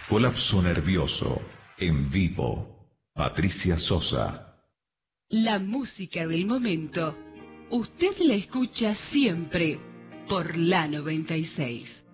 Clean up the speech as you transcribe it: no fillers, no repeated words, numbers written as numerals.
Colapso nervioso, en vivo. Patricia Sosa. La música del momento. Usted la escucha siempre por la 96.